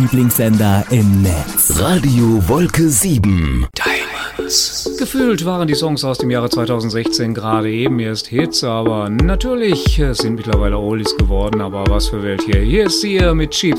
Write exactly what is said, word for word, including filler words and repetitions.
Lieblingssender im Netz. Radio Wolke sieben. Diamonds. Gefühlt waren die Songs aus dem Jahre zweitausendsechzehn gerade eben erst Hits, aber natürlich sind mittlerweile Oldies geworden, aber was für Welt hier. Hier ist sie mit Cheap